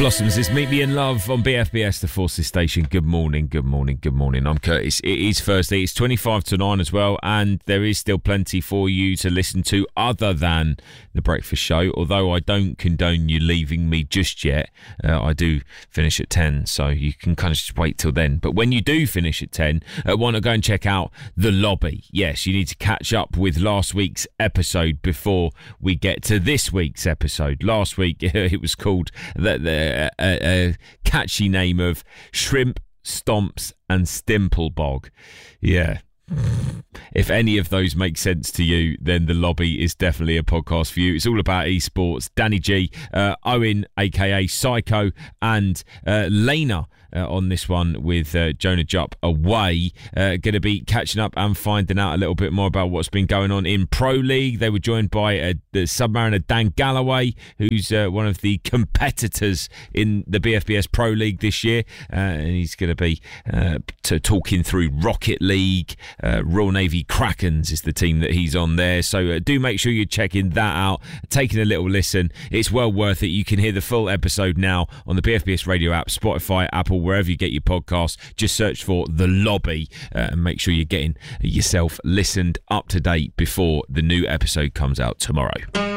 Blossoms, it's Meet Me in Love on BFBS, the Forces Station. Good morning, good morning, good morning. I'm Curtis. It is Thursday. It's 25 to 9 as well, and there is still plenty for you to listen to other than The Breakfast Show, although I don't condone you leaving me just yet. I do finish at 10, so you can kind of just wait till then. But when you do finish at 10, want to go and check out The Lobby. Yes, you need to catch up with last week's episode before we get to this week's episode. Last week, it was called a catchy name of Shrimp, Stomps and Stimplebog. Yeah. If any of those make sense to you, then The Lobby is definitely a podcast for you. It's all about esports. Danny G, Owen, aka Psycho, and Lena on this one with Jonah Jupp away. Going to be catching up and finding out a little bit more about what's been going on in Pro League. They were joined by the Submariner Dan Galloway, who's one of the competitors in the BFBS Pro League this year, and he's going to be talking through Rocket League. Royal Navy Krakens is the team that he's on there, so do make sure you're checking that out, taking a little listen. It's well worth it. You can hear the full episode now on the BFBS radio app, Spotify, Apple, wherever you get your podcasts. Just search for The Lobby and make sure you're getting yourself listened up to date before the new episode comes out tomorrow.